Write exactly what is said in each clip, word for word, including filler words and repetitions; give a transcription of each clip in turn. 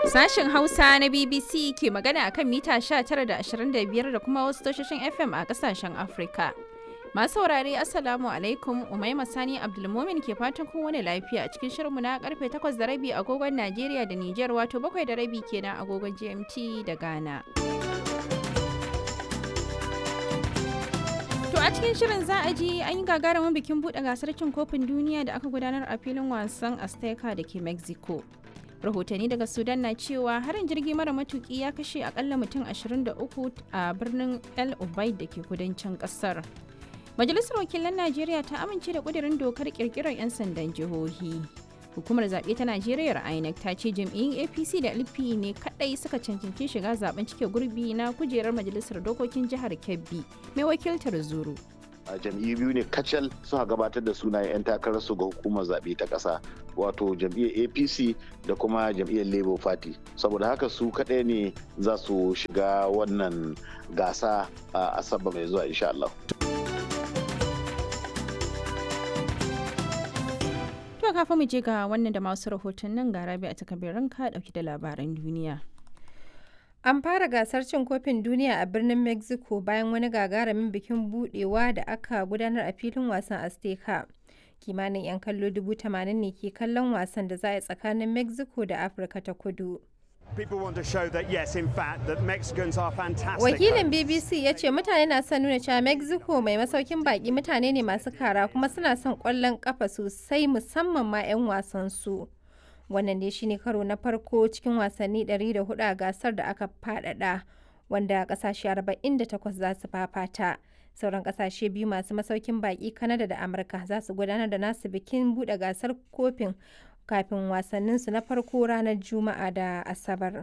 Sashen Hausa na B B C ke magana akan mita sha tara da ashirin da biyar da kuma wasu tashoshin F M a kasashen Afrika. Masu saurare Assalamu alaikum, Umaima Sani Abdulmumin ke fatan kun wani lafiya a cikin shirinmu na karfe takwas da rabi agogon Najeriya da Nijar, wato bakwai da rabi kenan agogon G M T da Ghana. To a cikin shirin za a ji an yi gagarumin bikin buɗe gasar cin kofin duniya da aka gudanar a filin wasan Azteca da ke Mexico. Rahotanni daga Sudan na cewa harin jirgi mara matuki ya kashe akalla mutum ashirin da uku a birnin El Ubaid da ke kudancin kasar. Majalisar Wakilan Najeriya ta amince da kudirin dokar kirkirar 'yan sandan jihohi. Hukumar zaɓe ta Najeriya I N E C ta ce jam'iyyun A P C da L P ne kaɗai suka cancanci shiga zaben cike gurbi na kujerar Majalisar Dokokin Jihar Kebbi mai wakiltar Zuru. a jam'iyyu biyu ne kacal suka gabatar da sunayen 'yan takararsu ga hukumar zaɓe ta ƙasa, wato jam'iyyar A P C da kuma jam'iyyar Labour Party. Saboda haka su kaɗai ne za su shiga wannan gasa a Asabar mai zuwa insha Allah. To kafin mu je ga wannan da masu rahotannin ga Rabi a takabirin ka dauki da labaran duniya. An fara gasar cin kofin duniya a birnin Mexico bayan wani gagarumin bikin budewa da aka gudanar a filin wasan Azteca. Kimanin 'yan kallo dubu tamanin ne ke kallon wasan da za a yi tsakanin Mexico da Afirka ta Kudu. Wakilin B B C ya ce mutane na son nuna cewa Mexico mai masaukin baki mutane ne masu kara kuma suna son kwallon kafa sosai, musamman ma 'yan wasan su. Wannan ne shine karo na farko cikin wasanni ɗari da hudu a gasar da aka faɗaɗa, wanda ƙasashe arba'in da takwas za su fafata. Sauran ƙasashe biyu masu masaukin baƙi Canada da Amurka za su gudanar da nasu bikin buɗe gasar kofin kafin wasanninsu na farko ranar Juma'a da Asabar.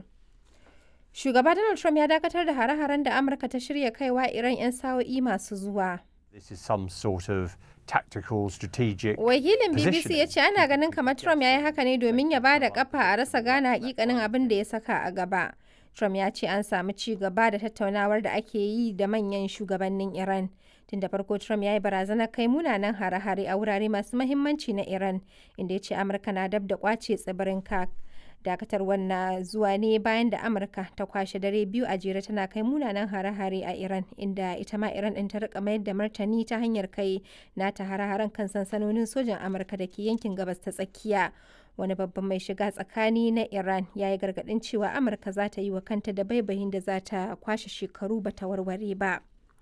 Shugaba Donald Trump ya dakatar da hare-haren da Amurka ta shirya kaiwa Iran 'yan sa'o'i masu zuwa. This is some sort of tactical strategic Wakilin B B C ya ce ana ganin kamar Trump ya yi haka ne domin ya ba da kafa a rasa gane hakikanin abin da ya saka a gaba. Trump ya ce an samu ci gaba da tattaunawar da ake yi da manyan shugabannin Iran. Tun da farko Trump ya yi barazanar kai munanan hare-hare a wurare masu mahimmanci na Iran, inda ya ce Amurka na dab da kwace tsibirin Kak. Dakatarwar na zuwa ne bayan da Amurka ta kwashe dare biyu a jere tana kai munanan hare-hare a Iran, inda ita ma Iran ɗin ta rika mayar da martani ta hanyar kai nata hare-haren kan sansanonin sojan Amurka da ke yankin gabas ta tsakiya. Wani babban mai shiga tsakani na Iran ya yi gargaɗin cewa Amurka za ta yi wa kanta da baibayin da za ta kwashe shekaru ba ta warware ba.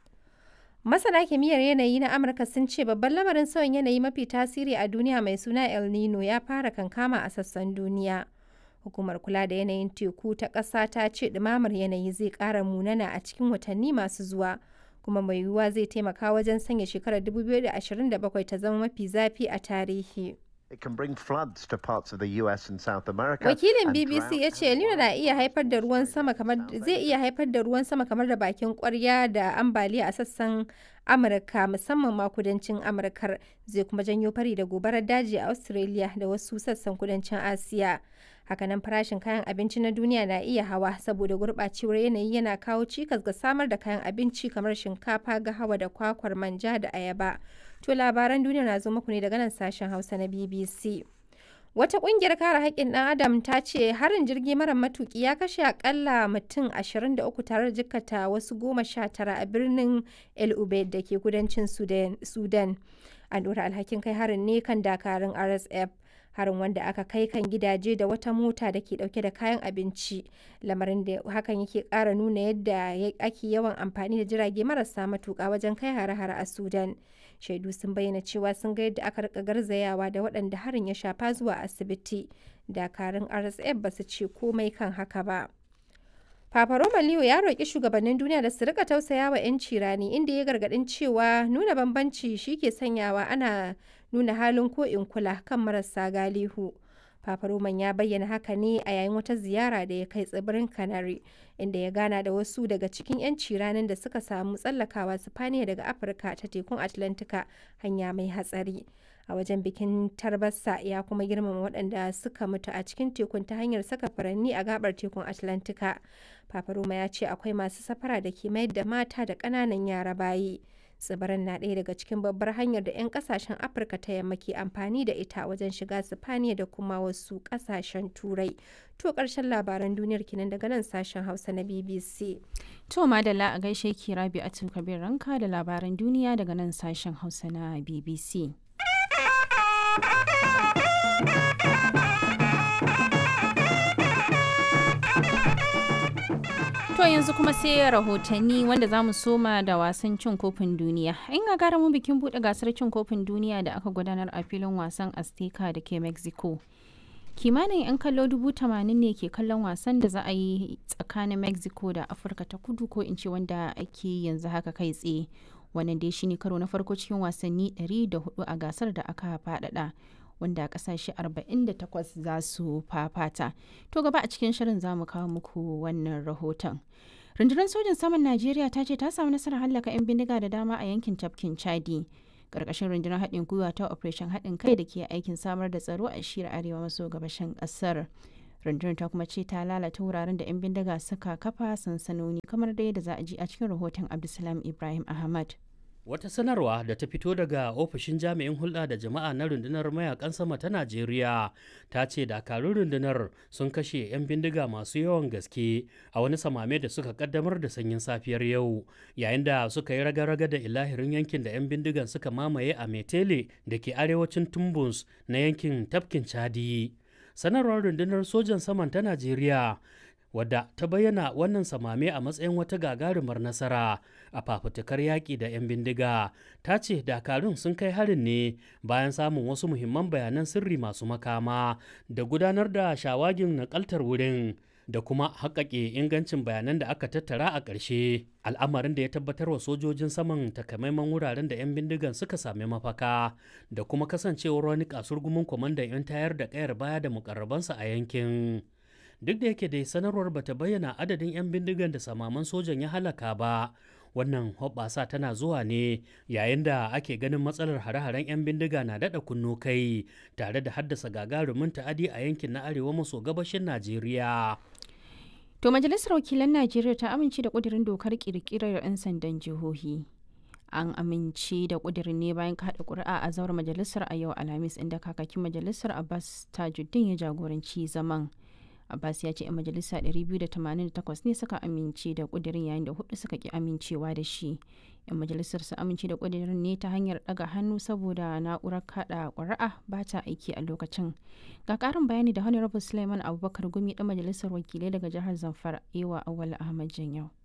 Masana kimiyyar yanayi na Amurka sun ce babban lamarin sauyin yanayi mafi tasiri a duniya mai suna El Nino ya fara kankama a sassan duniya. Hukumar kula da yanayin teku ta ƙasa ta ce ɗumamar yanayi zai ƙara munana a cikin watanni masu zuwa, kuma mai yiwuwa zai taimaka wajen sanya shekarar dubu biyu da ashirin da bakwai ta zama mafi zafi a tarihi. It can bring floods to parts of the U S and South America. Wakilin B B C ya ce El Nino na iya haifar da ruwan sama kamar zai iya haifar da ruwan sama kamar da bakin kwarya da ambaliya a sassan Amurka, musamman ma kudancin Amurkar, zai kuma janyo fari da gobarar daji a Australia da wasu sassan kudancin Asiya. Hakanan farashin kayan abinci na duniya na iya hawa saboda gurɓacewar yanayi yana kawo cikas ga samar da kayan abinci kamar shinkafa, gahawa da kwakwar manja da ayaba. To labaran duniya na zo muku ne daga nan sashen Hausa na B B C. Wata ƙungiyar kare haƙƙin ɗan Adam ta ce harin jirgi mara matuƙi ya kashe akalla mutum ashirin da uku tare da jikkata wasu goma sha tara a birnin El Ubaid da ke kudancin Sudan. An ɗora alhakin kai harin ne kan dakarun R S F. Harin wanda aka kai kan gidaje da wata mota da ke dauke da kayan abinci, lamarin da hakan yake ƙara nuna yadda ake yawan amfani da jirage marasa matuƙa wajen kai hare-hare a Sudan. Shaidu sun bayyana cewa sun ga yadda aka rika garzayawa da waɗanda harin ya shafa zuwa asibiti. Dakarun R S F ba su ce komai kan haka ba. Papa Roma Leo ya roƙi shugabannin duniya da su rika tausaya wa 'yanci rani, inda ya gargaɗin cewa nuna bambanci shi ke sanyawa ana nuna halin ko in kula kan marasa galihu. Papa Roman ya bayyana haka ne a yayin wata ziyara da ya kai tsibirin Canary, inda ya gana da wasu daga cikin 'yanci ranin da suka samu tsallakawa Sifaniya daga Afirka ta tekun Atlantika, hanya mai hatsari. A wajen bikin tarbarsa ya kuma girmama waɗanda suka mutu a cikin tekun ta hanyar saka furanni a gabar tekun Atlantika. Papa Roma ya ce akwai masu safara da ke mayar da mata da ƙananan yara bayi. Tsibirin na ɗaya daga cikin babbar hanyar da 'yan ƙasashen Afirka ta yamma ke amfani da ita wajen shiga Sifaniya da kuma wasu ƙasashen Turai. To ƙarshen labaran duniyar kenan daga nan sashen Hausa na B B C. To madalla a gaishe ki Rabi'atu Kabir Ranka da labaran duniya daga nan sashen Hausa na B B C. To yanzu kuma sai rahotanni wanda za mu soma da wasan cin kofin duniya. In ga gara mu bikin buɗe gasar cin kofin duniya da aka gudanar a filin wasan Azteca da ke Mexico. Kimanin 'yan kallo dubu tamanin ne ke kallon wasan da za a yi tsakanin Mexico da Afirka ta kudu ko in ce wanda ake yanzu haka kai tsaye. Wannan dai shine karo na farko cikin wasanni ɗari da hudu a gasar da aka faɗaɗa. Wanda kasashe arba'in da takwas za su fafata. To gaba a cikin shirin za mu kawo muku wannan rahoton. Rundunar sojin saman Najeriya ta ce ta samu nasarar hallaka 'yan bindiga da dama a yankin tafkin Chadi. Karkashin rundunar haɗin gwiwa ta Operation haɗin kai da ke aikin samar da tsaro a shiyar arewa maso gabashin ƙasar. Rundunar ta kuma ce ta lalata wuraren da 'yan bindiga suka kafa sansanoni kamar da yadda za a ji a cikin rahoton Abdulsalam Ibrahim Ahmad. Wata sanarwa da ta fito daga ofishin jami'in hulɗa da jama'a na rundunar mayakan sama ta Najeriya ta ce dakarun rundunar sun kashe 'yan bindiga masu yawan gaske a wani samame da suka kaddamar da sanyin safiyar yau yayin da suka yi raga-raga da ilahirin yankin da 'yan bindigan suka mamaye a Metele da ke arewacin Tumbus na yankin tafkin Chadi. Sanarwar rundunar sojan saman ta Najeriya wadda ta bayyana wannan samame a matsayin wata gagarumar nasara a fafutukar yaƙi da 'yan bindiga ta ce dakarun sun kai harin ne bayan samun wasu muhimman bayanan sirri masu makama da gudanar da shawagin nakaltar wurin da kuma haƙaƙe ingancin bayanan da aka tattara a ƙarshe al'amarin da ya tabbatar wa sojojin saman takamaiman wuraren da 'yan bindigan suka sami mafaka da kuma kasancewar wani kasurgumin kwamandan 'yan tayar da ƙayar baya da mukarrabansa a yankin. Duk da yake dai sanarwar bata bayyana adadin 'yan bindigan da samaman sojan ya halaka ba, wannan hoɓɓasa tana zuwa ne yayin da ake ganin matsalar hare-haren 'yan bindiga na daɗa kunno kai tare da haddasa gagarumin ta'adi a yankin na arewa maso gabashin Najeriya. To Majalisar Wakilan Najeriya ta amince da ƙudurin dokar ƙirƙirar 'yan sandan jihohi. An amince da ƙudurin ne bayan kaɗa ƙuri'a a zauren majalisar a yau Alhamis inda kakakin majalisar Abbas Tajuddin ya jagoranci zaman. Abbas ya ce 'yan majalisa ɗari biyu da tamanin da takwas ne suka amince da ƙudurin yayin da hudu suka ki amincewa da shi. 'Yan majalisar su amince da ƙudurin ne ta hanyar ɗaga hannu saboda na'urar kaɗa ƙuri'a ba ta aiki a lokacin. Ga ƙarin bayani da Honorable Suleiman Abubakar Gumi ɗan majalisar wakilai daga jihar Zamfara Ewa Awal Ahmad Janyau.